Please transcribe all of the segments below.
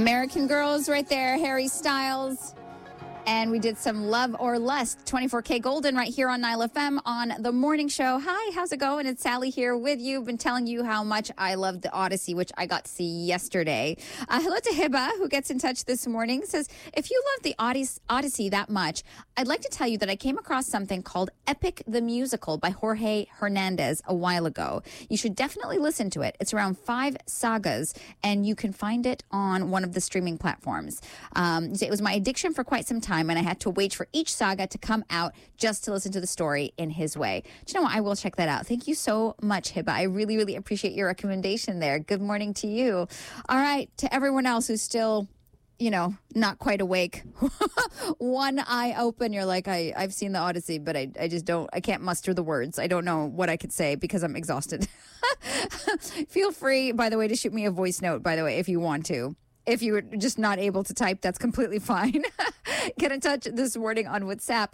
American Girls right there, Harry Styles. And we did some Love or Lust, 24K Golden right here on Nile FM on the morning show. Hi, how's it going? It's Sally here with you. Been telling you how much I love the Odyssey, which I got to see yesterday. Hello to Hiba, who gets in touch this morning. Says, if you love the Odyssey that much, I'd like to tell you that I came across something called Epic the Musical by Jorge Hernandez a while ago. You should definitely listen to it. It's around 5 sagas, and you can find it on one of the streaming platforms. It was my addiction for quite some time, and I had to wait for each saga to come out just to listen to the story in his way. Do you know what? I will check that out. Thank you so much, Hiba. I really, really appreciate your recommendation there. Good morning to you. All right, to everyone else who's still, not quite awake. One eye open, you're like, I've seen the Odyssey, but I just I can't muster the words. I don't know what I could say because I'm exhausted. Feel free, by the way, to shoot me a voice note, by the way, if you want to. If you're just not able to type, that's completely fine. Get in touch this morning on WhatsApp.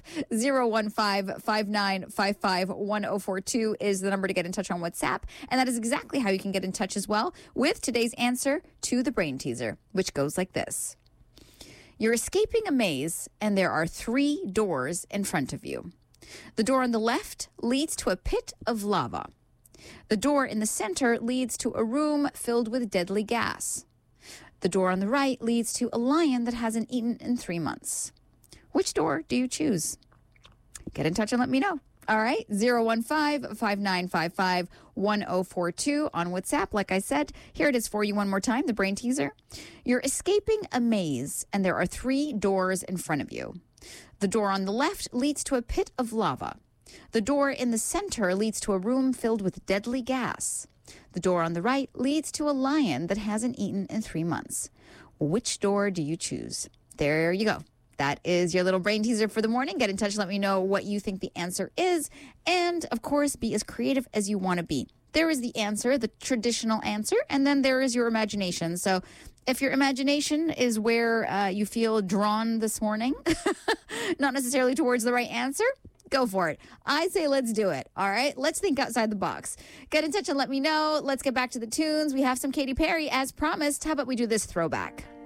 015-5955-1042 is the number to get in touch on WhatsApp. And that is exactly how you can get in touch as well with today's answer to the brain teaser, which goes like this. You're escaping a maze, and there are 3 doors in front of you. The door on the left leads to a pit of lava. The door in the center leads to a room filled with deadly gas. The door on the right leads to a lion that hasn't eaten in 3 months. Which door do you choose? Get in touch and let me know. All right, 015-5955-1042 on WhatsApp. Like I said, here it is for you one more time, the brain teaser. You're escaping a maze, and there are 3 doors in front of you. The door on the left leads to a pit of lava. The door in the center leads to a room filled with deadly gas. The door on the right leads to a lion that hasn't eaten in 3 months. Which door do you choose? There you go. That is your little brain teaser for the morning. Get in touch. Let me know what you think the answer is. And, of course, be as creative as you want to be. There is the answer, the traditional answer, and then there is your imagination. So if your imagination is where you feel drawn this morning, not necessarily towards the right answer, go for it. I say let's do it. All right? Let's think outside the box. Get in touch and let me know. Let's get back to the tunes. We have some Katy Perry as promised. How about we do this throwback?